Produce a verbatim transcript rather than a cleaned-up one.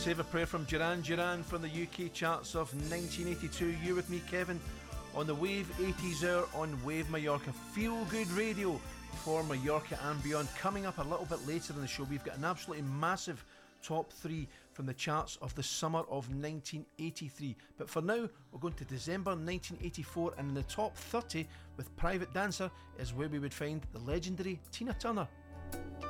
Save a Prayer from Duran Duran from the U K charts of nineteen eighty-two. You with me, Kevin, on the Wave eighties Hour on Wave Mallorca. Feel good radio for Mallorca and beyond. Coming up a little bit later in the show, we've got an absolutely massive top three from the charts of the summer of nineteen eighty-three. But for now, we're going to December nineteen eighty-four, and in the top thirty with Private Dancer is where we would find the legendary Tina Turner.